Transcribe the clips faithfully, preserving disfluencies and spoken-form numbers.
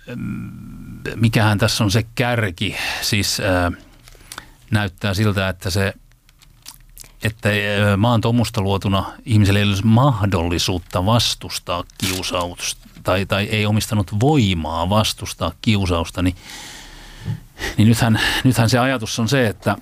mikähän tässä on se kärki, siis ää, näyttää siltä, että se, että maan tomusta luotuna ihmiselle ei olisi mahdollisuutta vastustaa kiusausta tai, tai ei omistanut voimaa vastustaa kiusausta, niin, niin nythän, nythän se ajatus on se, että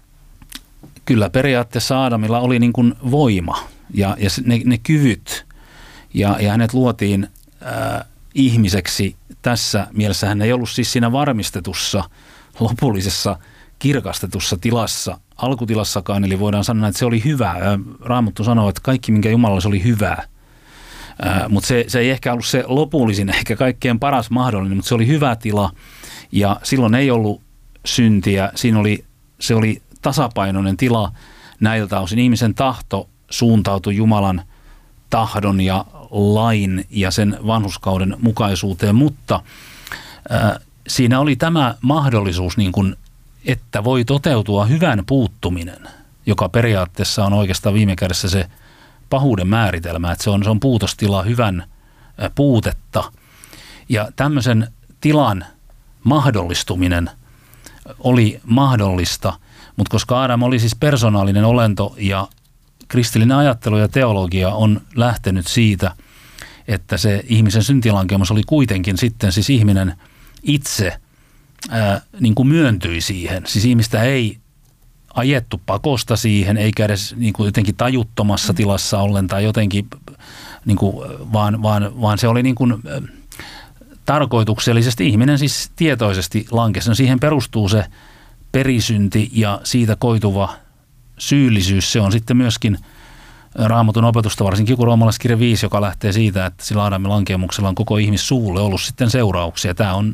kyllä periaatteessa Aadamilla oli niin kuin voima ja, ja ne, ne kyvyt ja, ja hänet luotiin ää, ihmiseksi. Tässä mielessä hän ei ollut siis siinä varmistetussa, lopullisessa, kirkastetussa tilassa, alkutilassakaan, eli voidaan sanoa, että se oli hyvää. Raamattu sanoo, että kaikki, minkä Jumalalla se oli hyvää. Mutta se, se ei ehkä ollut se lopullisin, ehkä kaikkein paras mahdollinen, mutta se oli hyvä tila ja silloin ei ollut syntiä. Siinä oli, se oli tasapainoinen tila näiltä osin. Ihmisen tahto suuntautui Jumalan tahdon ja lain ja sen vanhurskauden mukaisuuteen, mutta ää, siinä oli tämä mahdollisuus, niin kuin, että voi toteutua hyvän puuttuminen, joka periaatteessa on oikeastaan viime kädessä se pahuuden määritelmä, että se on, se on puutostila, hyvän ää, puutetta. Ja tämmöisen tilan mahdollistuminen oli mahdollista, mutta koska Aadam oli siis persoonallinen olento ja kristillinen ajattelu ja teologia on lähtenyt siitä, että se ihmisen syntilankemus oli kuitenkin sitten siis ihminen itse ää, niin kuin myöntyi siihen. Siis ihmistä ei ajettu pakosta siihen, eikä edes niin kuin jotenkin tajuttomassa tilassa ollen tai jotenkin, niin kuin, vaan, vaan, vaan se oli niin kuin tarkoituksellisesti ihminen siis tietoisesti lankesi. No siihen perustuu se perisynti ja siitä koituva syyllisyys. Se on sitten myöskin Raamatun opetusta, varsinkin kun roomalaiskirja viisi, joka lähtee siitä, että sillä Aadamin lankemuksella on koko ihmissuulle ollut sitten seurauksia. Tämä on,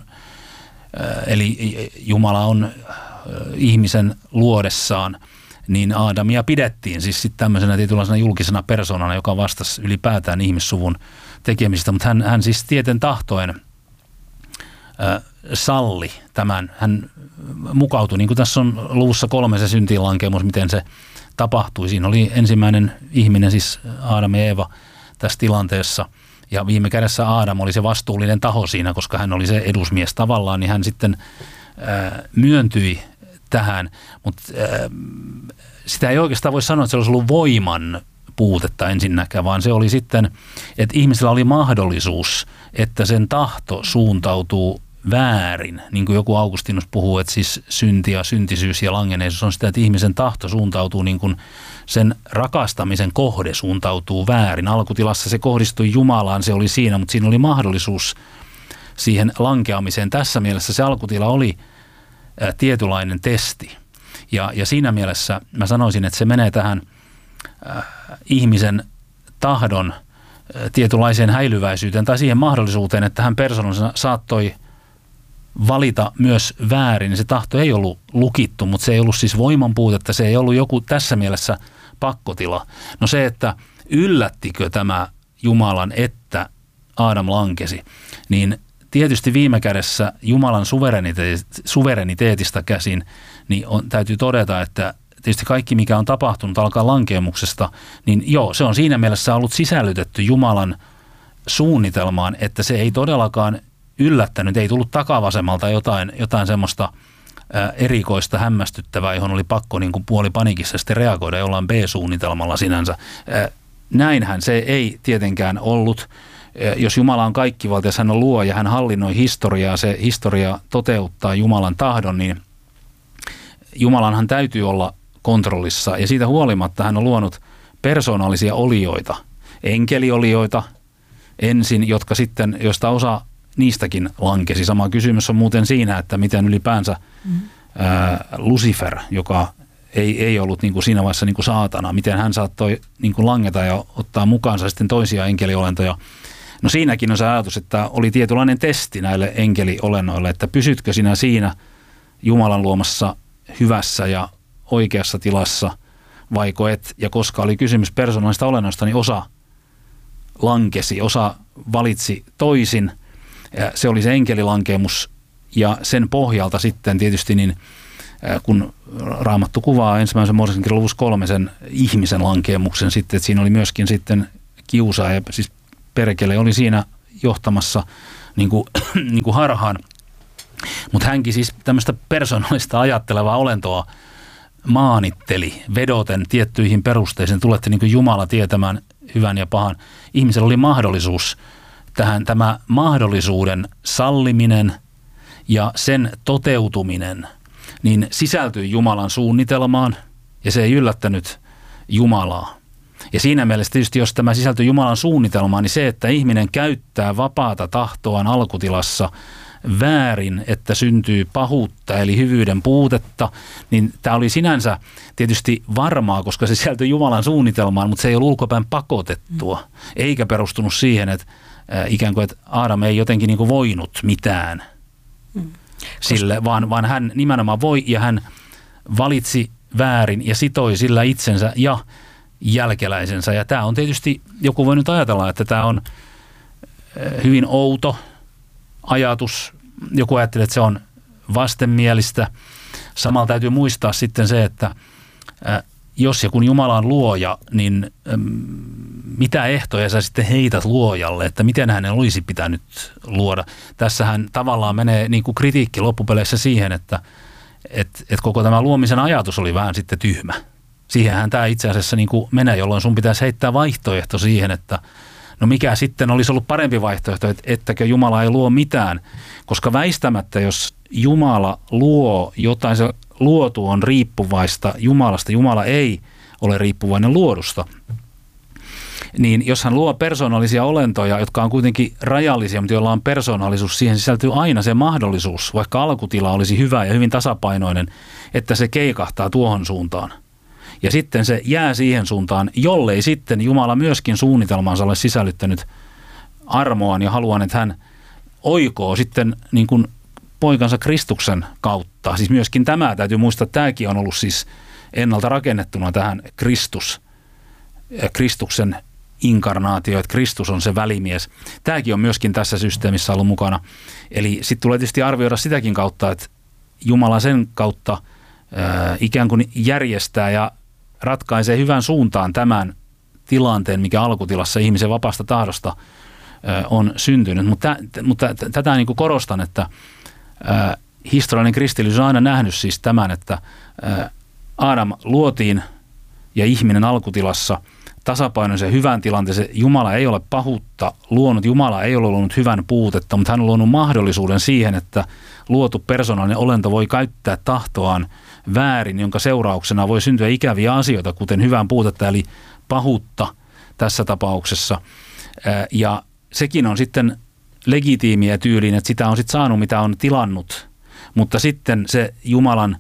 eli Jumala on ihmisen luodessaan, niin Aadamia pidettiin siis sitten tämmöisenä tietynlaisena julkisena persoonana, joka vastasi ylipäätään ihmissuvun tekemisistä, mutta hän, hän siis tieten tahtoen salli tämän, hän mukautui, niin kuin tässä on luvussa kolme se syntiinlankemus, miten se tapahtui. Siinä oli ensimmäinen ihminen, siis Aadam ja Eeva tässä tilanteessa, ja viime kädessä Aadam oli se vastuullinen taho siinä, koska hän oli se edusmies tavallaan, niin hän sitten ää, myöntyi tähän, mutta ää, sitä ei oikeastaan voi sanoa, että se olisi ollut voiman puutetta ensinnäkään, vaan se oli sitten, että ihmisellä oli mahdollisuus, että sen tahto suuntautuu väärin, niin kuin joku Augustinus puhuu, että siis synti ja syntisyys ja langeneisuus on sitä, että ihmisen tahto suuntautuu niin kuin sen rakastamisen kohde suuntautuu väärin. Alkutilassa se kohdistui Jumalaan, se oli siinä, mutta siinä oli mahdollisuus siihen lankeamiseen. Tässä mielessä se alkutila oli ää, tietynlainen testi. Ja, ja siinä mielessä mä sanoisin, että se menee tähän ää, ihmisen tahdon ää, tietynlaiseen häilyväisyyteen tai siihen mahdollisuuteen, että hän persoonallisena saattoi valita myös väärin. Se tahto ei ollut lukittu, mutta se ei ollut siis voiman puutetta, se ei ollut joku tässä mielessä pakkotila. No se, että yllättikö tämä Jumalan, että Aadam lankesi, niin tietysti viime kädessä Jumalan suvereniteetista käsin, niin on, täytyy todeta, että tietysti kaikki, mikä on tapahtunut alkaa lankemuksesta, niin joo, se on siinä mielessä ollut sisällytetty Jumalan suunnitelmaan, että se ei todellakaan yllättänyt, ei tullut takavasemmalta jotain, jotain semmoista ää, erikoista, hämmästyttävää, johon oli pakko niin kuin puoli panikissa sitten reagoida jollain B-suunnitelmalla sinänsä. Ää, näinhän se ei tietenkään ollut. Ää, jos Jumala on kaikkivaltias, hän on luoja, hän hallinnoi historiaa, se historia toteuttaa Jumalan tahdon, niin Jumalanhan täytyy olla kontrollissa ja siitä huolimatta hän on luonut persoonallisia olioita, enkeliolioita ensin, jotka sitten, joista osa niistäkin lankesi. Sama kysymys on muuten siinä, että miten ylipäänsä mm. ää, Lucifer, joka ei, ei ollut niin kuin siinä vaiheessa niin kuin saatana, miten hän saattoi niin kuin langeta ja ottaa mukaansa sitten toisia enkeliolentoja. No siinäkin on se ajatus, että oli tietynlainen testi näille enkeliolennoille, että pysytkö sinä siinä Jumalan luomassa hyvässä ja oikeassa tilassa vaiko et. Ja koska oli kysymys persoonallisista olennoista, niin osa lankesi, osa valitsi toisin. Se oli se enkelilankemus ja sen pohjalta sitten tietysti niin, kun Raamattu kuvaa ensimmäisen Mooseksen kirjan luvussa kolme sen ihmisen lankemuksen sitten, että siinä oli myöskin sitten kiusaaja, siis perkele oli siinä johtamassa niin kuin, niin kuin harhaan. Mutta hänkin siis tämmöistä persoonallista ajattelevaa olentoa maanitteli vedoten tiettyihin perusteisiin. Tulette niin kuin Jumala tietämään hyvän ja pahan. Ihmisellä oli mahdollisuus tähän, tämä mahdollisuuden salliminen ja sen toteutuminen, niin sisältyi Jumalan suunnitelmaan ja se ei yllättänyt Jumalaa. Ja siinä mielessä tietysti, jos tämä sisältyy Jumalan suunnitelmaan, niin se, että ihminen käyttää vapaata tahtoaan alkutilassa väärin, että syntyy pahuutta eli hyvyyden puutetta, niin tämä oli sinänsä tietysti varmaa, koska se sisältyi Jumalan suunnitelmaan, mutta se ei ollut ulkopäin pakotettua, eikä perustunut siihen, että ikään kuin, että Aadam ei jotenkin niin kuin voinut mitään sille, vaan, vaan hän nimenomaan voi ja hän valitsi väärin ja sitoi sillä itsensä ja jälkeläisensä. Ja tämä on tietysti, joku voi nyt ajatella, että tämä on hyvin outo ajatus. Joku ajattelee, että se on vastenmielistä. Samalla täytyy muistaa sitten se, että jos ja kun Jumala on luoja, niin mitä ehtoja sä sitten heität luojalle, että miten hänen olisi pitänyt luoda. Tässähän tavallaan menee niin kuin kritiikki loppupeleissä siihen, että et, et koko tämä luomisen ajatus oli vähän sitten tyhmä. Siihenhän tämä itse asiassa niin kuin menee, jolloin sun pitäisi heittää vaihtoehto siihen, että no mikä sitten olisi ollut parempi vaihtoehto, että ettäkö Jumala ei luo mitään. Koska väistämättä, jos Jumala luo jotain, se luotu on riippuvaista Jumalasta, Jumala ei ole riippuvainen luodusta, niin jos hän luo persoonallisia olentoja, jotka on kuitenkin rajallisia, mutta joilla on persoonallisuus, siihen sisältyy aina se mahdollisuus, vaikka alkutila olisi hyvä ja hyvin tasapainoinen, että se keikahtaa tuohon suuntaan. Ja sitten se jää siihen suuntaan, jollei sitten Jumala myöskin suunnitelmansa ole sisällyttänyt armoaan ja haluan, että hän oikoo sitten niin kuin poikansa Kristuksen kautta. Siis myöskin tämä, täytyy muistaa, että tämäkin on ollut siis ennalta rakennettuna tähän Kristus, Kristuksen inkarnaatio, että Kristus on se välimies. Tämäkin on myöskin tässä systeemissä ollut mukana. Eli sitten tulee tietysti arvioida sitäkin kautta, että Jumala sen kautta ää, ikään kuin järjestää ja ratkaisee hyvän suuntaan tämän tilanteen, mikä alkutilassa ihmisen vapaasta tahdosta ää, on syntynyt. Mutta, mutta tätä niin kuin korostan, että ää, historiallinen kristillisyys on aina nähnyt siis tämän, että ää, Aadam luotiin ja ihminen alkutilassa tasapainoisen hyvän tilanteeseen. Jumala ei ole pahuutta luonut, Jumala ei ole luonut hyvän puutetta, mutta hän on luonut mahdollisuuden siihen, että luotu persoonallinen olento voi käyttää tahtoaan väärin, jonka seurauksena voi syntyä ikäviä asioita, kuten hyvän puutetta, eli pahuutta tässä tapauksessa. Ja sekin on sitten legitiimiä tyyliin, että sitä on sitten saanut, mitä on tilannut, mutta sitten se Jumalan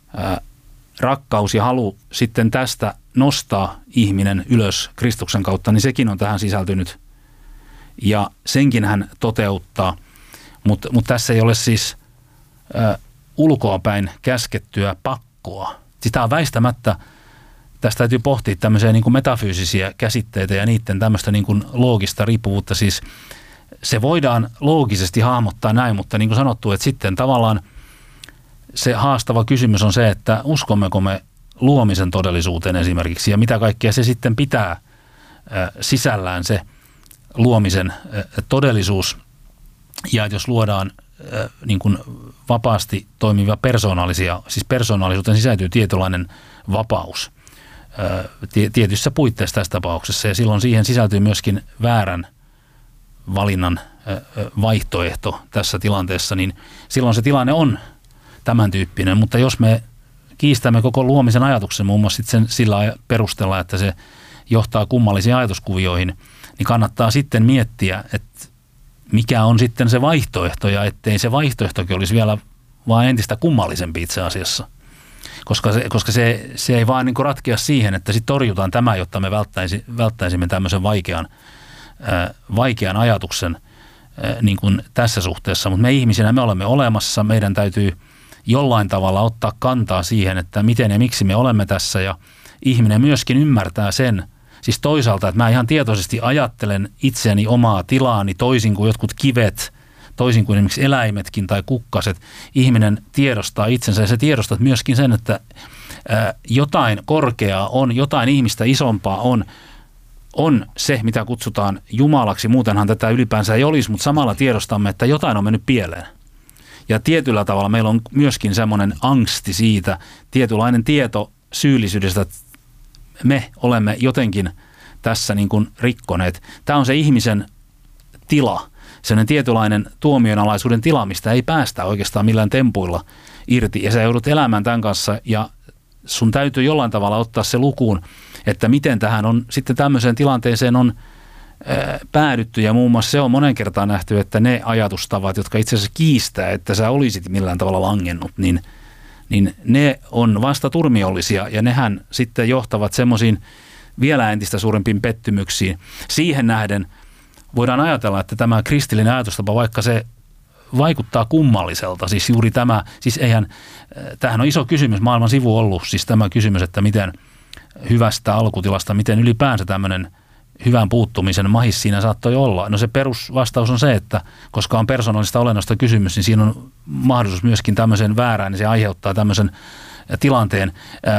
rakkaus ja halu sitten tästä nostaa ihminen ylös Kristuksen kautta, niin sekin on tähän sisältynyt. Ja senkin hän toteuttaa, mutta mut tässä ei ole siis ä, ulkoapäin käskettyä pakkoa. Sitä on väistämättä, tästä täytyy pohtia tämmöisiä niin kuin metafyysisiä käsitteitä ja niiden tämmöistä niin kuin loogista riippuvuutta. Siis se voidaan loogisesti hahmottaa näin, mutta niin kuin sanottu, että sitten tavallaan se haastava kysymys on se, että uskommeko me luomisen todellisuuteen esimerkiksi ja mitä kaikkea se sitten pitää sisällään se luomisen todellisuus. Ja jos luodaan niin kuin vapaasti toimivia persoonallisia, siis persoonallisuuteen sisältyy tietynlainen vapaus tietyissä puitteissa tässä tapauksessa ja silloin siihen sisältyy myöskin väärän valinnan vaihtoehto tässä tilanteessa, niin silloin se tilanne on tämän tyyppinen, mutta jos me kiistämme koko luomisen ajatuksen muun muassa sen sillä perusteella, että se johtaa kummallisiin ajatuskuvioihin, niin kannattaa sitten miettiä, että mikä on sitten se vaihtoehto ja ettei se vaihtoehtokin olisi vielä vaan entistä kummallisempi itse asiassa. Koska se, koska se, se ei vaan niin kuin ratkea siihen, että sitten torjutaan tämä, jotta me välttäisi, välttäisimme tämmöisen vaikean, ää, vaikean ajatuksen ää, niin kuin tässä suhteessa. Mutta me ihmisinä me olemme olemassa, meidän täytyy jollain tavalla ottaa kantaa siihen, että miten ja miksi me olemme tässä ja ihminen myöskin ymmärtää sen, siis toisaalta, että mä ihan tietoisesti ajattelen itseäni omaa tilaani toisin kuin jotkut kivet, toisin kuin esimerkiksi eläimetkin tai kukkaset. Ihminen tiedostaa itsensä ja se tiedostaa myöskin sen, että jotain korkeaa on, jotain ihmistä isompaa on on se, mitä kutsutaan Jumalaksi. Muutenhan tätä ylipäänsä ei olisi, mutta samalla tiedostamme, että jotain on mennyt pieleen. Ja tietyllä tavalla meillä on myöskin semmoinen angsti siitä, tietynlainen tieto syyllisyydestä, että me olemme jotenkin tässä niin kuin rikkoneet. Tämä on se ihmisen tila, sellainen tietynlainen tuomionalaisuuden tila, mistä ei päästä oikeastaan millään tempuilla irti. Ja sä joudut elämään tämän kanssa ja sun täytyy jollain tavalla ottaa se lukuun, että miten tähän on sitten tämmöiseen tilanteeseen on ää, päädytty. Ja muun muassa se on monen kertaan nähty, että ne ajatustavat, jotka itse asiassa kiistää, että sä olisit millään tavalla langennut, niin, niin ne on vasta turmiollisia ja nehän sitten johtavat semmoisiin vielä entistä suurempiin pettymyksiin. Siihen nähden voidaan ajatella, että tämä kristillinen ajatustapa, vaikka se vaikuttaa kummalliselta, siis juuri tämä, siis eihän, tämähän on iso kysymys, maailman sivu ollut, siis tämä kysymys, että miten hyvästä alkutilasta, miten ylipäänsä tämmöinen hyvän puuttumisen mahis siinä saattoi olla. No se perusvastaus on se, että koska on persoonallista olennosta kysymys, niin siinä on mahdollisuus myöskin tämmöisen väärään, niin se aiheuttaa tämmöisen tilanteen.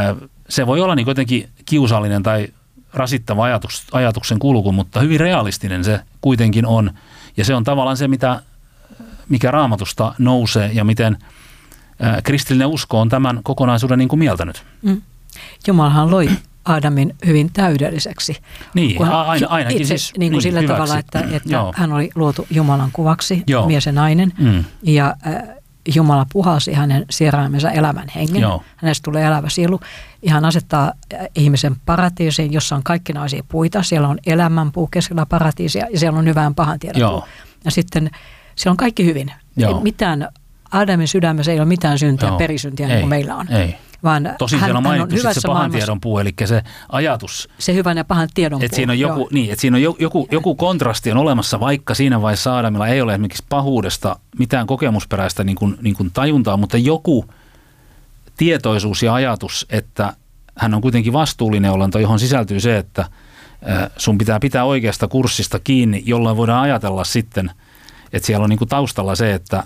Se voi olla niin kuitenkin kiusallinen tai rasittava ajatus, ajatuksen kulku, mutta hyvin realistinen se kuitenkin on. Ja se on tavallaan se, mitä, mikä Raamatusta nousee ja miten ää, kristillinen usko on tämän kokonaisuuden niin kuin mieltänyt. Mm. Jumalahan loi Aadamin hyvin täydelliseksi. Niin, aina, ainakin itse, siis niin kuin niin, sillä hyväksi. tavalla, että, että hän oli luotu Jumalan kuvaksi, Joo. mies ja nainen, mm. ja äh, Jumala puhalsi hänen sieraimensa elämän hengen. Joo. Hänestä tulee elävä sielu. Ja hän asettaa ihmisen paratiisiin, jossa on kaikkinaisia puita. Siellä on elämänpuu keskellä paratiisia ja siellä on hyvän pahan tiedon puu. Ja sitten siellä on kaikki hyvin. Mitään, Aadamin sydämessä ei ole mitään syntiä, Joo. perisyntiä ei, niin kuin meillä on. Ei. Vaan tosin hän, siellä on mainittu on se pahan tiedon puu, eli se ajatus. Se hyvän ja pahan tiedon että puu. Siinä on joku, niin, että siinä on joku, joku kontrasti on olemassa, vaikka siinä vaiheessa Aadamilla ei ole esimerkiksi pahuudesta mitään kokemusperäistä niin kuin, niin kuin tajuntaa, mutta joku tietoisuus ja ajatus, että hän on kuitenkin vastuullinen olento, johon sisältyy se, että sun pitää pitää oikeasta kurssista kiinni, jolloin voidaan ajatella sitten, että siellä on niin kuin taustalla se, että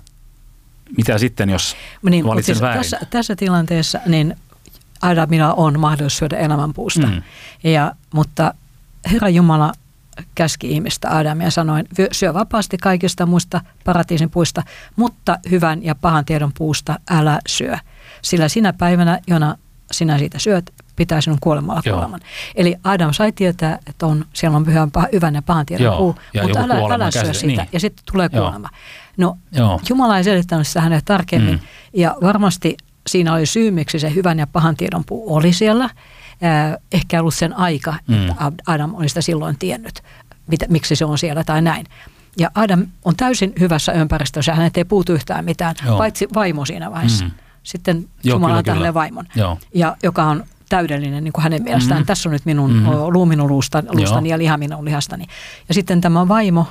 mitä sitten, jos niin, valitsen siis väärin? Tässä, tässä tilanteessa niin Aadamilla on mahdollisuus syödä elämänpuusta, mm. ja, mutta Herra Jumala käski ihmistä Aadamia sanoen, syö vapaasti kaikista muista paratiisin puista, mutta hyvän ja pahan tiedon puusta älä syö. Sillä sinä päivänä, jona sinä siitä syöt, pitää sinun kuolemalla kuoleman. Eli Adam sai tietää, että on, siellä on hyvän, hyvän ja pahan tiedon Joo. puu, ja mutta älä, älä syö sitä. Niin. Ja sitten tulee kuolema. No, Joo. Jumala ei selittänyt sitä hänelle tarkemmin. Mm. Ja varmasti siinä oli syy, miksi se hyvän ja pahan tiedon puu oli siellä. Äh, ehkä ollut sen aika, mm. että Adam oli sitä silloin tiennyt, mitä, miksi se on siellä tai näin. Ja Adam on täysin hyvässä ympäristössä, hänet ei puutu yhtään mitään, Joo. paitsi vaimo siinä vaiheessa. Mm. Sitten Joo, Jumala antaa hänelle vaimon, ja, joka on täydellinen niin kuin hänen mielestään. Mm. Tässä on nyt minun mm. luu minun luustani, luustani ja liha minun lihastani. Ja sitten tämä vaimo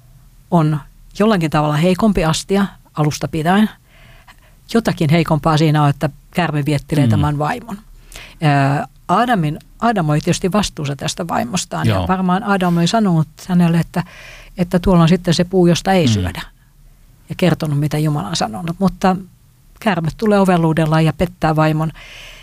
on jollakin tavalla heikompi astia alusta pitäen. Jotakin heikompaa siinä on, että käärme viettelee mm. tämän vaimon. Ää, Adamin, Adam oli tietysti vastuussa tästä vaimostaan. Joo. Ja varmaan Adam oli sanonut hänelle, että, että tuolla on sitten se puu, josta ei mm. syödä. Ja kertonut, mitä Jumala on sanonut. Mutta käärme tulee ovelluudella ja pettää vaimon.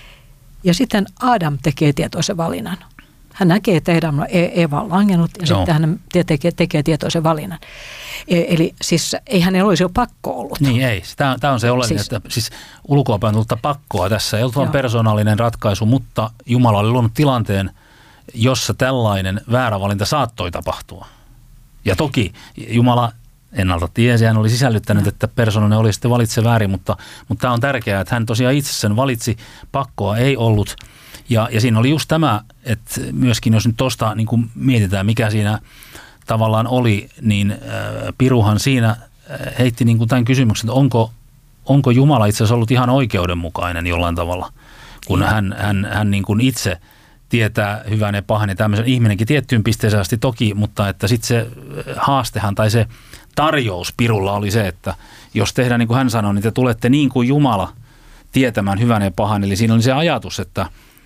Ja sitten Adam tekee tietoisen valinnan. Hän näkee, että Eeva on langennut ja Joo. sitten hän tekee, tekee tietoisen valinnan. Eli siis ei hänellä olisi jo pakko ollut. Niin ei. Tämä on se oleellinen, siis, että siis ulkoapäin tulta pakkoa tässä. Ei ollut vain persoonallinen ratkaisu, mutta Jumala oli luonut tilanteen, jossa tällainen väärä valinta saattoi tapahtua. Ja toki Jumala ennalta tiesi, hän oli sisällyttänyt, no. että persoonallinen oli sitten valitse väärin, mutta, mutta tämä on tärkeää, että hän tosiaan itse sen valitsi, pakkoa ei ollut. Ja, ja siinä oli just tämä, että myöskin jos nyt tuosta niin kuin mietitään, mikä siinä tavallaan oli, niin äh, Piruhan siinä heitti niin kuin tämän kysymyksen, että onko, onko Jumala itse asiassa ollut ihan oikeudenmukainen jollain tavalla, kun hän, hän, hän niin kuin itse tietää hyvän ja pahan ja tämmöisen ihminenkin tiettyyn pisteeseen asti toki, mutta että sitten se haastehan tai se tarjous Pirulla oli se, että jos tehdään niin kuin hän sanoi, niin te tulette niin kuin Jumala tietämään hyvän ja pahan. Eli siinä oli se ajatus, että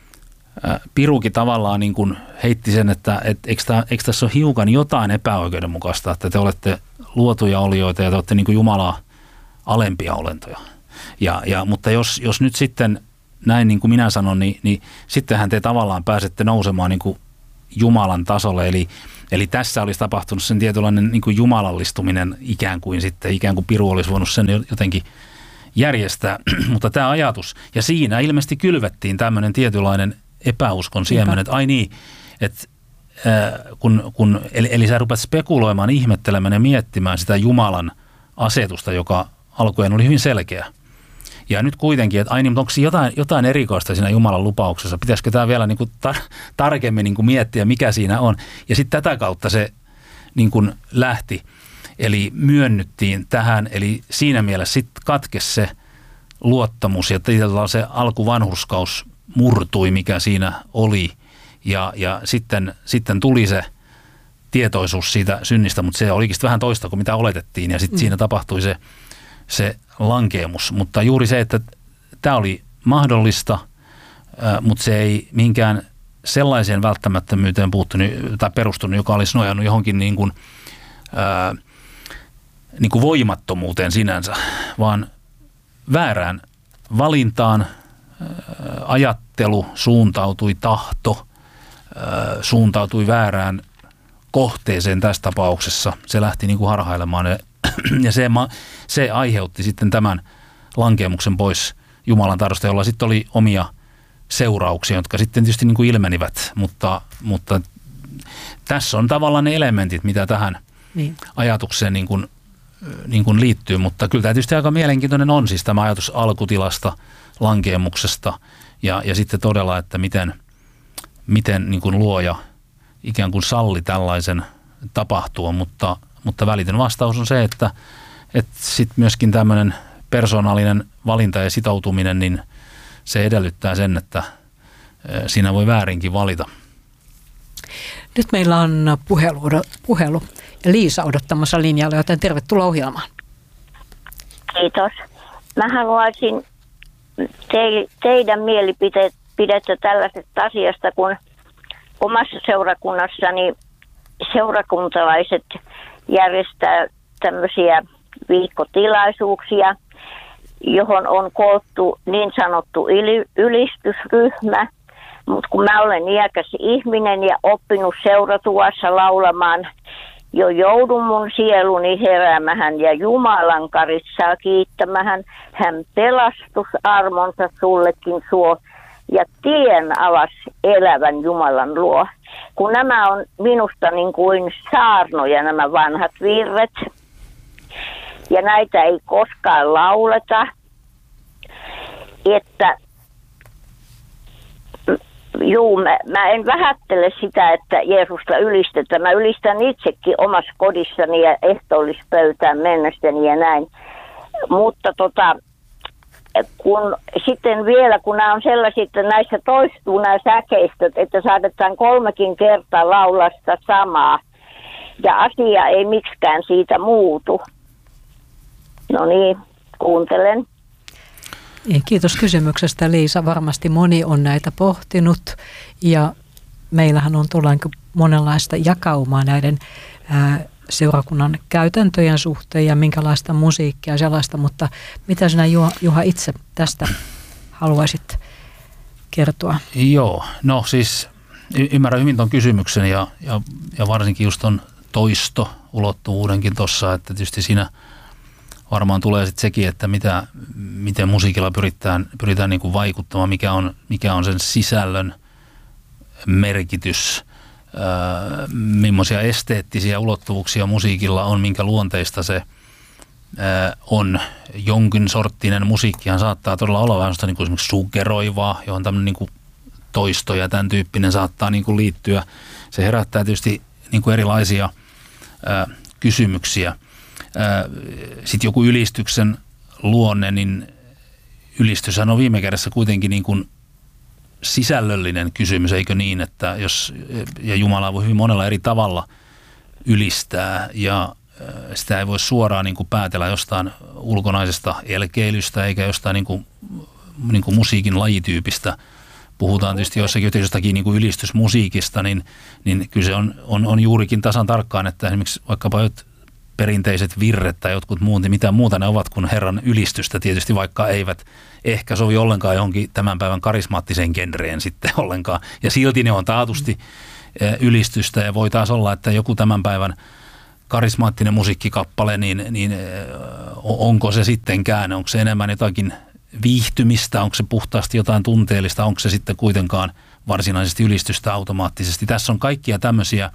Pirukin tavallaan niin kuin heitti sen, että et, eikö, tämä, eikö tässä ole hiukan jotain epäoikeudenmukaista, että te olette luotuja olioita ja te olette niin kuin Jumalaa alempia olentoja. Ja, ja, mutta jos, jos nyt sitten näin niin kuin minä sanon, niin, niin sittenhän te tavallaan pääsette nousemaan niin kuin Jumalan tasolle, eli Eli tässä olisi tapahtunut sen tietynlainen niin kuin jumalallistuminen ikään kuin sitten, ikään kuin Piru olisi voinut sen jotenkin järjestää. Mutta tämä ajatus, ja siinä ilmeisesti kylvettiin tämmöinen tietynlainen epäuskon siemen, että ai niin, että äh, kun, kun, eli, eli sä rupeat spekuloimaan, ihmettelemään ja miettimään sitä Jumalan asetusta, joka alkujen oli hyvin selkeä. Ja nyt kuitenkin, että ai niin, mutta onko jotain, jotain erikoista siinä Jumalan lupauksessa? Pitäisikö tämä vielä niin kuin tar- tarkemmin niin kuin miettiä, mikä siinä on? Ja sitten tätä kautta se niin kuin lähti. Eli myönnyttiin tähän, eli siinä mielessä sitten katkesi se luottamus ja se alkuvanhurskaus murtui, mikä siinä oli. Ja, ja sitten, sitten tuli se tietoisuus siitä synnistä, mutta se olikin vähän toista kuin mitä oletettiin. Ja sitten mm. siinä tapahtui se, se lankeemus. Mutta juuri se, että tämä oli mahdollista, mutta se ei mihinkään sellaiseen välttämättömyyteen puuttunut tai perustunut, joka olisi nojannut johonkin niin kuin, ää, niin kuin voimattomuuteen sinänsä, vaan väärään valintaan ää, ajattelu suuntautui, tahto ää, suuntautui väärään kohteeseen tässä tapauksessa. Se lähti niin kuin harhailemaan ja, ja se, se aiheutti sitten tämän lankeemuksen pois Jumalan tahdosta, jolla sitten oli omia seurauksia, jotka sitten tietysti niin kuin ilmenivät, mutta, mutta tässä on tavallaan ne elementit, mitä tähän niin. ajatukseen niin kuin, niin kuin liittyy, mutta kyllä tämä tietysti aika mielenkiintoinen on siis tämä ajatus alkutilasta, lankeemuksesta ja, ja sitten todella, että miten, miten niin kuin luoja ikään kuin salli tällaisen tapahtua, mutta, mutta välitön vastaus on se, että, että sitten myöskin tämmöinen persoonallinen valinta ja sitoutuminen, niin se edellyttää sen, että siinä voi väärinkin valita. Nyt meillä on puhelu, puhelu ja Liisa odottamassa linjalla, joten tervetuloa ohjelmaan. Kiitos. Mä haluaisin te, teidän mielipidettä tällaisesta asiasta, kun omassa seurakunnassani seurakuntalaiset järjestää tämmöisiä viikkotilaisuuksia, johon on koottu niin sanottu ylistysryhmä, mutta kun mä olen iäkäs ihminen ja oppinut seuratuassa laulamaan, jo joudun mun sieluni heräämähän ja Jumalan karissaa kiittämähän, hän pelastusarmonsa sullekin suo ja tien avas elävän Jumalan luo. Kun nämä on minusta niin kuin saarnoja nämä vanhat virret, ja näitä ei koskaan lauleta, että juu, mä, mä en vähättele sitä, että Jeesusta ylistetään. Mä ylistän itsekin omassa kodissani ja ehtoollispöytään mennessäni ja näin. Mutta tota, kun sitten vielä, kun nämä on sellaisia, että näissä toistuu nämä säkeistöt, että saatetaan kolmekin kertaa laulaa sitä samaa. Ja asia ei miksikään siitä muutu. No niin, kuuntelen. Kiitos kysymyksestä, Liisa. Varmasti moni on näitä pohtinut ja meillähän on tuolla monenlaista jakaumaa näiden ää, seurakunnan käytäntöjen suhteen ja minkälaista musiikkia ja sellaista, mutta mitä sinä Juha, Juha itse tästä haluaisit kertoa? Joo, no siis y- ymmärrän hyvin tuon kysymyksen ja, ja, ja varsinkin just tuon toisto-ulottuvuudenkin tuossa, että tietysti siinä varmaan tulee sitten sekin, että mitä, miten musiikilla pyritään, pyritään niin kuin vaikuttamaan, mikä on, mikä on sen sisällön merkitys, ää, millaisia esteettisiä ulottuvuuksia musiikilla on, minkä luonteista se ää, on. Jonkin sorttinen musiikkihan saattaa todella olla vähän niin kuin esimerkiksi suggeroivaa, johon tämmöinen niin kuin toisto ja tämän tyyppinen saattaa niin kuin liittyä. Se herättää tietysti niin kuin erilaisia ää, kysymyksiä. Sitten joku ylistyksen luonne, niin ylistyshän on viime kädessä kuitenkin niin kuin sisällöllinen kysymys, eikö niin, että jos, ja Jumala voi hyvin monella eri tavalla ylistää ja sitä ei voi suoraan niin kuin päätellä jostain ulkonaisesta elkeilystä eikä jostain niin kuin, niin kuin musiikin lajityypistä. Puhutaan tietysti jossakin jostakin niin kuin ylistysmusiikista, niin, niin kyllä se on, on, on juurikin tasan tarkkaan, että esimerkiksi vaikkapa perinteiset virret tai jotkut muut, niin mitä muuta ne ovat kuin Herran ylistystä tietysti, vaikka eivät ehkä sovi ollenkaan johonkin tämän päivän karismaattiseen genreen sitten ollenkaan. Ja silti ne on taatusti ylistystä ja voi taas olla, että joku tämän päivän karismaattinen musiikkikappale, niin, niin onko se sittenkään, onko se enemmän jotakin viihtymistä, onko se puhtaasti jotain tunteellista, onko se sitten kuitenkaan varsinaisesti ylistystä automaattisesti. Tässä on kaikkia tämmöisiä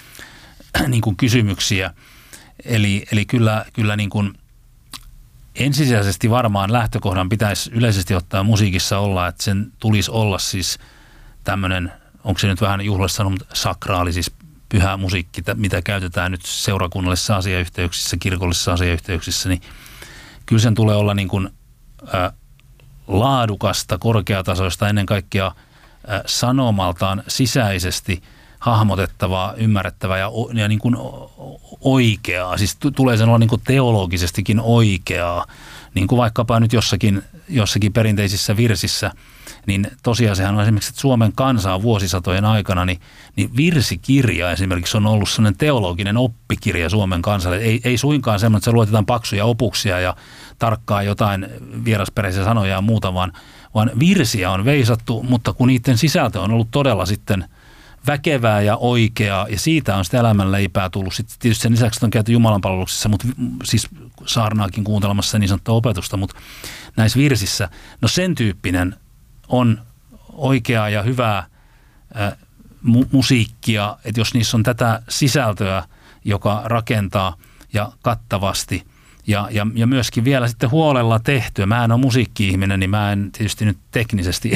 niin kuin kysymyksiä, eli, eli kyllä, kyllä niin kuin ensisijaisesti varmaan lähtökohdan pitäisi yleisesti ottaa musiikissa olla, että sen tulisi olla siis tämmöinen, onko se nyt vähän juhlassa sanonut, sakraali, siis pyhä musiikki, mitä käytetään nyt seurakunnallisissa asiayhteyksissä, kirkollisissa asiayhteyksissä, niin kyllä sen tulee olla niin kuin, ä, laadukasta, korkeatasoista, ennen kaikkea ä, sanomaltaan sisäisesti hahmotettavaa, ymmärrettävää ja, ja niin kuin oikeaa. Siis t- tulee sen olla niin kuin teologisestikin oikeaa, niin kuin vaikkapa nyt jossakin, jossakin perinteisissä virsissä, niin tosiasiahan on esimerkiksi, että Suomen kansa on vuosisatojen aikana, niin, niin virsikirja esimerkiksi on ollut sellainen teologinen oppikirja Suomen kansalle. Ei, ei suinkaan semmoinen, että se luetetaan paksuja opuksia ja tarkkaa jotain vierasperäisiä sanoja ja muuta, vaan, vaan virsiä on veisattu, mutta kun niiden sisältö on ollut todella sitten väkevää ja oikeaa, ja siitä on sitä elämänleipää tullut. Sitten tietysti sen lisäksi on käyty jumalanpalveluksessa, mutta siis saarnaakin kuuntelemassa niin sanottua opetusta, mutta näissä virsissä, no sen tyyppinen on oikeaa ja hyvää ä, mu- musiikkia, että jos niissä on tätä sisältöä, joka rakentaa ja kattavasti ja, ja, ja myöskin vielä sitten huolella tehtyä. Mä en ole musiikki-ihminen, niin mä en tietysti nyt teknisesti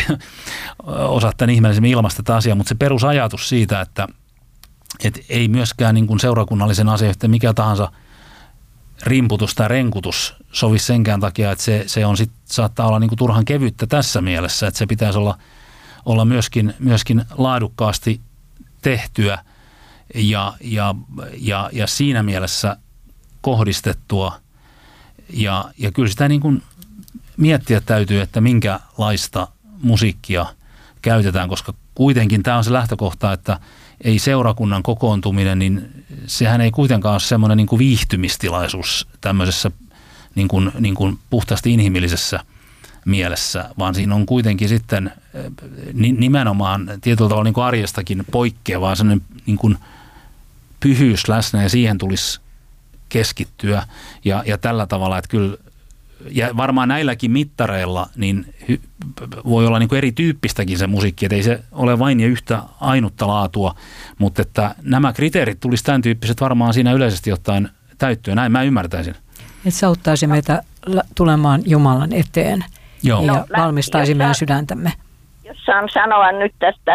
osaa tämän ihmeellisemmin ilmaista tätä asiaa, mutta se perusajatus siitä, että et ei myöskään niin kuin seurakunnallisen asiayhteen mikä tahansa rimputus tai renkutus sovi senkään takia, että se, se on sit, saattaa olla niin kuin turhan kevyttä tässä mielessä, että se pitäisi olla, olla myöskin, myöskin laadukkaasti tehtyä ja, ja, ja, ja siinä mielessä kohdistettua. Ja, ja kyllä sitä niin kuin miettiä täytyy, että minkälaista musiikkia käytetään, koska kuitenkin tämä on se lähtökohta, että ei seurakunnan kokoontuminen, niin sehän ei kuitenkaan ole semmoinen niin kuin viihtymistilaisuus tämmöisessä niin kuin, niin kuin puhtaasti inhimillisessä mielessä, vaan siinä on kuitenkin sitten nimenomaan tietyllä tavalla niin kuin arjestakin poikkeavaa semmoinen niin kuin pyhyys läsnä ja siihen tulisi keskittyä ja, ja tällä tavalla, että kyllä ja varmaan näilläkin mittareilla niin hy, voi olla niin kuin erityyppistäkin se musiikki, että ei se ole vain ja yhtä ainutta laatua, mutta että nämä kriteerit tulisi tämän tyyppiset varmaan siinä yleisesti ottaen täyttyä. Näin mä ymmärtäisin. Että se auttaisi meitä tulemaan Jumalan eteen. Joo. Ja no, valmistaisi meidän sydäntämme. Jos saan sanoa nyt tästä,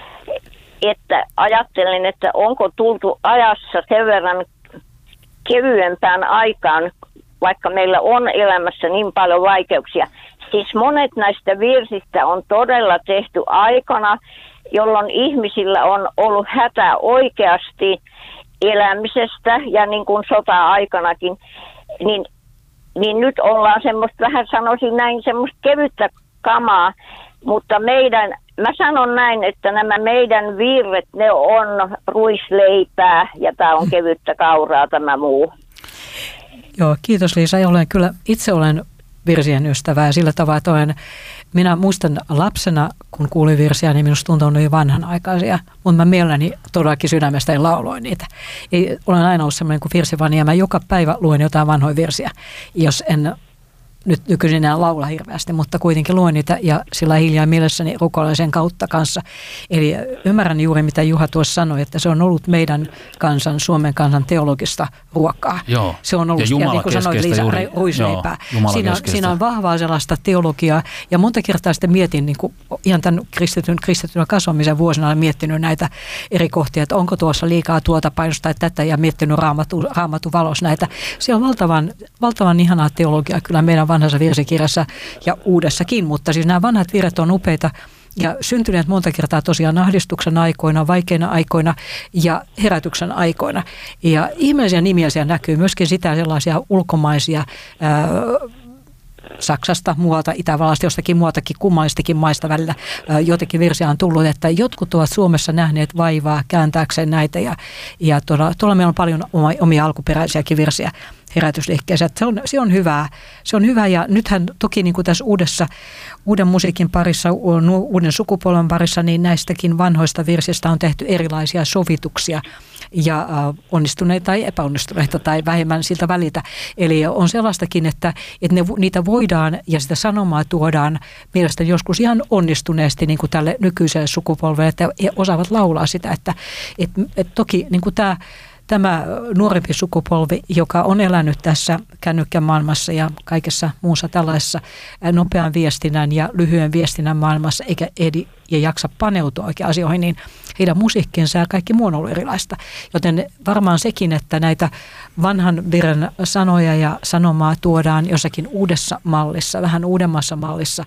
että ajattelin, että onko tultu ajassa sen verran kevyempään aikaan, vaikka meillä on elämässä niin paljon vaikeuksia. Siis monet näistä virsistä on todella tehty aikana, jolloin ihmisillä on ollut hätä oikeasti elämisestä ja niin kuin sota-aikanakin. Niin, niin nyt ollaan semmoista, vähän sanoisin näin, semmoista kevyttä kamaa, mutta meidän, mä sanon näin, että nämä meidän virret, ne on ruisleipää ja tää on kevyttä kauraa tämä muu. Joo, kiitos Liisa. Olen kyllä, itse olen virsien ystävää ja sillä tavalla, että olen, minä muistan lapsena, kun kuulin virsiä, niin minusta tuntui niin vanhanaikaisia, mutta mä mielelläni todellakin sydämestä lauloin niitä. Ei, olen aina ollut semmoinen kuin virsivani ja mä joka päivä luen jotain vanhoja virsiä, jos en nyt nykyisin enää laula hirveästi, mutta kuitenkin luen niitä ja sillä hiljaa mielessäni rukoilen sen kautta kanssa. Eli ymmärrän juuri, mitä Juha tuossa sanoi, että se on ollut meidän kansan, Suomen kansan teologista ruokaa. Joo. Se on ollut, ja, ja niin kuin sanoit Liisa, juuri, ruisleipää. Joo, siinä, siinä on vahvaa sellaista teologiaa ja monta kertaa sitten mietin, niin kuin ihan tämän kristityn, kristityn kasvamisen vuosina olen miettinyt näitä eri kohtia, että onko tuossa liikaa tuota painosta tai tätä ja miettinyt raamatu, raamatu valos näitä. Se on valtavan, valtavan ihanaa teologiaa kyllä meidän vanhassa virsikirjassa ja uudessakin, mutta siis nämä vanhat virret on upeita ja syntyneet monta kertaa tosiaan ahdistuksen aikoina, vaikeina aikoina ja herätyksen aikoina. Ja ihmeellisiä nimiä siellä näkyy myöskin sitä sellaisia ulkomaisia ää, Saksasta, muualta, Itävallasta, jostakin muualtakin kummallistakin maista välillä ää, jotenkin virsiä on tullut, että jotkut ovat Suomessa nähneet vaivaa kääntääkseen näitä ja, ja tuolla, tuolla meillä on paljon omia alkuperäisiäkin virsiä. herätysliikkeeseen. Se on, se on hyvää. Se on hyvä ja nythän toki niin kuin tässä uudessa, uuden musiikin parissa, uuden sukupolven parissa, niin näistäkin vanhoista virsistä on tehty erilaisia sovituksia ja onnistuneita tai epäonnistuneita tai vähemmän siltä välitä. Eli on sellaistakin, että, että ne, niitä voidaan ja sitä sanomaa tuodaan mielestäni joskus ihan onnistuneesti niin kuin tälle nykyiselle sukupolvelle, että he osaavat laulaa sitä, että, että, että toki niin kuin tämä Tämä nuorempi sukupolvi, joka on elänyt tässä kännykkämaailmassa ja kaikessa muussa tällaisessa nopean viestinnän ja lyhyen viestinnän maailmassa, eikä ehdi ja jaksa paneutua oikein asioihin, niin heidän musiikkinsa ja kaikki muu on ollut erilaista. Joten varmaan sekin, että näitä vanhan viren sanoja ja sanomaa tuodaan jossakin uudessa mallissa, vähän uudemmassa mallissa,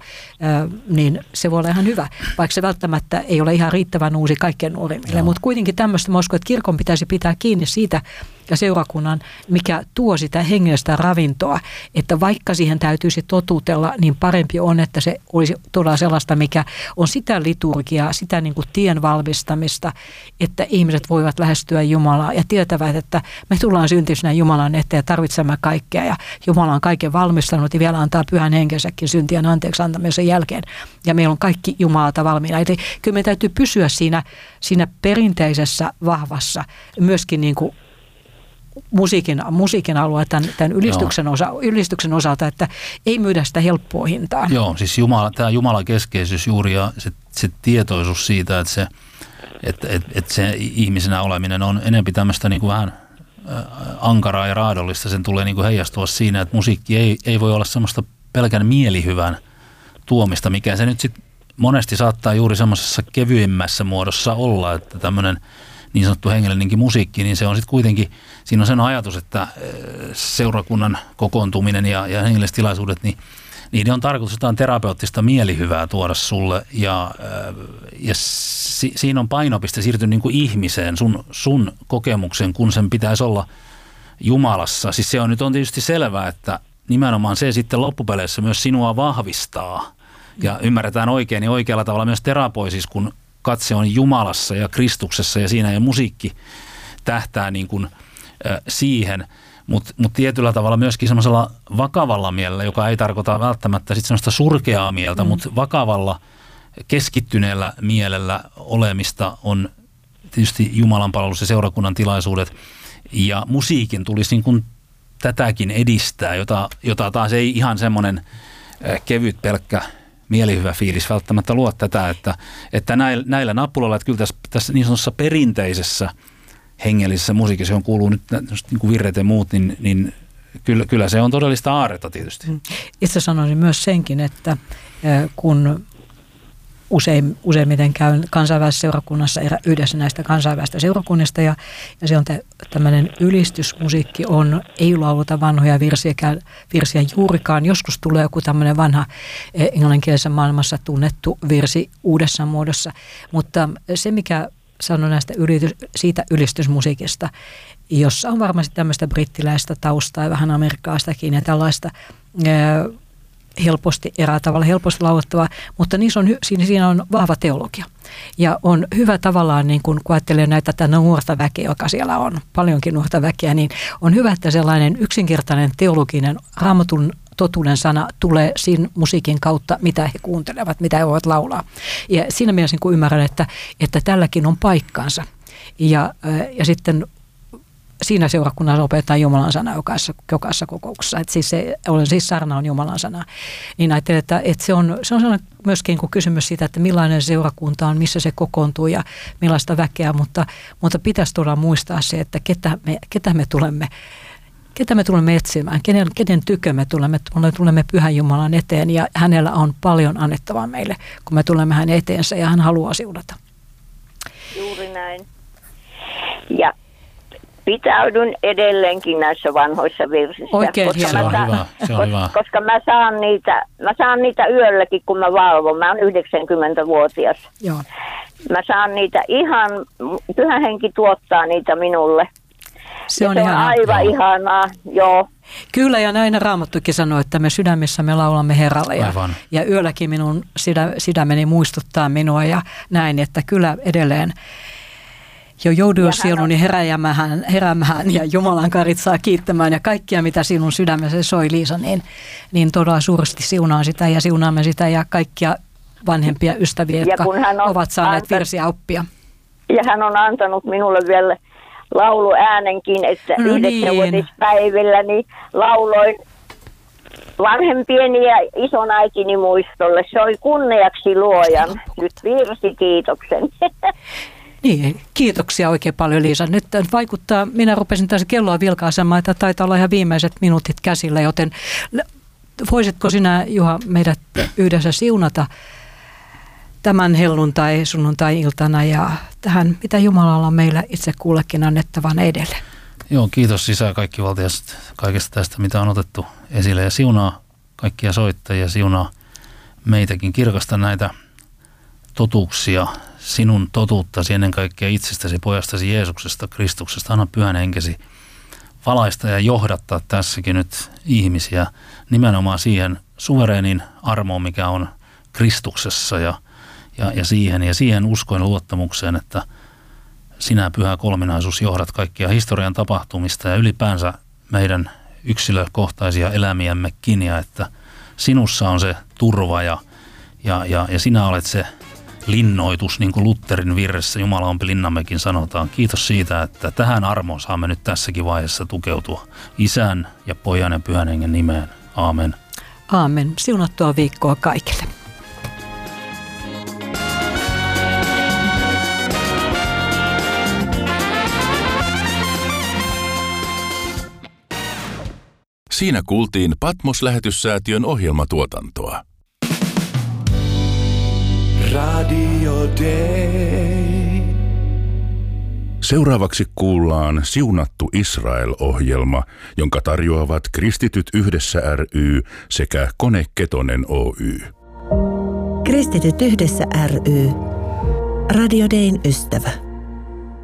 niin se voi olla ihan hyvä. Vaikka se välttämättä ei ole ihan riittävän uusi kaikkien nuorimmille, mutta kuitenkin tämmöistä mä uskon, että kirkon pitäisi pitää kiinni siitä ja seurakunnan, mikä tuo sitä hengellistä ravintoa, että vaikka siihen täytyisi totutella, niin parempi on, että se olisi todella sellaista, mikä on sitä liturgiaa, sitä niin kuin tien valmistamista, että ihmiset voivat lähestyä Jumalaa ja tietävät, että me tullaan syntisenä Jumalan eteen ja tarvitsemme kaikkea ja Jumala on kaiken valmistanut ja vielä antaa pyhän henkensäkin syntien anteeksi antamisen jälkeen ja meillä on kaikki Jumalalta valmiina. Eli kyllä meidän täytyy pysyä siinä, siinä perinteisessä vahvassa myöskin niin kuin musiikin, musiikin alueella tämän, tämän ylistyksen, osa, ylistyksen osalta, että ei myydä sitä helppoa hintaa. Joo, siis Jumala, tämä Jumalan keskeisyys juuri ja se, se tietoisuus siitä, että se, että, että, että se ihmisenä oleminen on enemmän tämmöistä niin kuin vähän ankaraa ja raadollista. Sen tulee niin kuin heijastua siinä, että musiikki ei, ei voi olla semmoista pelkän mielihyvän tuomista, mikä se nyt sitten monesti saattaa juuri semmoisessa kevyemmässä muodossa olla, että tämmöinen niin sanottu hengellinenkin musiikki, niin se on sitten kuitenkin, siinä on sen ajatus, että seurakunnan kokoontuminen ja, ja hengelliset tilaisuudet, niin niiden on tarkoitus jotain terapeuttista mielihyvää tuoda sulle ja, ja si, siinä on painopiste siirtynyt niin kuin ihmiseen, sun, sun kokemuksen, kun sen pitäisi olla Jumalassa. Siis se on nyt on tietysti selvää, että nimenomaan se sitten loppupeleissä myös sinua vahvistaa ja ymmärretään oikein ja oikealla tavalla myös terapoisis, kun katse on Jumalassa ja Kristuksessa ja siinä ja musiikki tähtää niin kuin, äh, siihen, mutta mut tietyllä tavalla myöskin semmoisella vakavalla mielellä, joka ei tarkoita välttämättä sit semmoista surkeaa mieltä, mm. mutta vakavalla keskittyneellä mielellä olemista on tietysti Jumalan palvelus ja seurakunnan tilaisuudet ja musiikin tulisi niin kuin tätäkin edistää, jota, jota taas ei ihan semmoinen äh, kevyt pelkkä mielihyvä fiilis välttämättä luo tätä, että, että näillä, näillä nappuloilla, että kyllä tässä, tässä niin sanotussa perinteisessä hengellisessä musiikissa, johon kuuluu nyt niin kuin virret ja muut, niin, niin kyllä, kyllä se on todellista aarretta tietysti. Itse sanoisin myös senkin, että kun usein, useimmiten käyn kansainvälisessä seurakunnassa yhdessä näistä kansainvälisistä seurakunnista ja, ja se on tämmöinen ylistysmusiikki on, ei lauluta vanhoja virsiä, virsiä juurikaan. Joskus tulee joku tämmöinen vanha englanninkielisessä maailmassa tunnettu virsi uudessa muodossa, mutta se mikä sanon näistä ylitys, siitä ylistysmusiikista, jossa on varmasti tämmöistä brittiläistä taustaa ja vähän amerikkalaistakin ja tällaista helposti erää tavalla helposti laulettavaa, mutta niissä on, siinä on vahva teologia. Ja on hyvä tavallaan, niin kun ajattelee näitä tätä nuorta väkeä, joka siellä on, paljonkin nuorta väkeä, niin on hyvä, että sellainen yksinkertainen teologinen raamatun totuuden sana tulee siinä musiikin kautta, mitä he kuuntelevat, mitä he voivat laulaa. Ja siinä mielessä kun ymmärrän, että, että tälläkin on paikkansa. Ja, ja sitten siinä seurakunnassa opetetaan Jumalan sana jokaisessa, jokaisessa kokouksessa. Että siis se, siis sarna on Jumalan sana. Niin ajattelen, että, että se on, se on myöskin kysymys siitä, että millainen seurakunta on, missä se kokoontuu ja millaista väkeä. Mutta, mutta pitäisi todella muistaa se, että ketä me, ketä me tulemme Ketä me tulemme etsimään, kenen, kenen tykö me tulemme, me tulemme Pyhän Jumalan eteen ja hänellä on paljon annettavaa meille, kun me tulemme hänen eteensä ja hän haluaa siunata. Juuri näin. Ja pitäydyn edelleenkin näissä vanhoissa virsissä. Oikein koska se on saan, hyvä, se on koska, hyvä. koska mä saan niitä, mä saan niitä yölläkin, kun mä valvon. Mä oon yhdeksänkymmentävuotias. Joo. Mä saan niitä ihan, Pyhä Henki tuottaa niitä minulle. Se on, se on ihanaa. aivan joo. ihanaa, joo. Kyllä, ja näin Raamattukin sanoo, että me sydämissä me laulamme Herralle. Ja, ja yölläkin minun sydä, sydämeni muistuttaa minua ja näin, että kyllä edelleen, Jo joudu jo sieluni heräämään, heräämään ja Jumalan karitsaa kiittämään ja kaikkia, mitä sinun sydämessä soi, Liisa, niin, niin todella suuresti siunaan sitä ja siunaamme sitä ja kaikkia vanhempia ystäviä, jotka ovat saaneet antanut virsiä oppia. Ja hän on antanut minulle vielä lauluäänenkin, että no yhdeksänvuotispäivillä niin lauloin vanhempieni ja ison äitini muistolle. Se oli kunniaksi luojan. Nyt virsi kiitoksen. Niin, kiitoksia oikein paljon, Liisa. Nyt vaikuttaa, minä rupesin tässä kelloa vilkaisemaan, että taitaa olla ihan viimeiset minuutit käsillä, joten voisitko sinä, Juha, meidät yhdessä siunata tämän helluntai, sunnuntai-iltana ja tähän, mitä Jumalalla on meillä itse kullekin annettavan edelle. Joo, kiitos Isä kaikkivaltias kaikesta tästä, mitä on otettu esille ja siunaa kaikkia soittajia, siunaa meitäkin, kirkasta näitä totuuksia, sinun totuuttasi ennen kaikkea itsestäsi, pojastasi Jeesuksesta, Kristuksesta. Anna pyhän henkesi valaista ja johdattaa tässäkin nyt ihmisiä nimenomaan siihen suvereenin armoon, mikä on Kristuksessa ja Ja, ja siihen ja siihen uskoen luottamukseen, että sinä, Pyhä Kolminaisuus, johdat kaikkia historian tapahtumista ja ylipäänsä meidän yksilökohtaisia elämiämmekin, ja että sinussa on se turva ja, ja, ja, ja sinä olet se linnoitus, niin kuin Lutherin virressä Jumala on linnammekin sanotaan. Kiitos siitä, että tähän armoon saamme nyt tässäkin vaiheessa tukeutua Isän ja Pojan ja Pyhän Hengen nimeen. Aamen. Aamen. Siunattua viikkoa kaikille. Siinä kuultiin Patmos-lähetyssäätiön ohjelmatuotantoa. Radio Day. Seuraavaksi kuullaan Siunattu Israel-ohjelma, jonka tarjoavat Kristityt Yhdessä ry sekä Kone Ketonen Oy. Kristityt Yhdessä ry. Radio Dayn ystävä.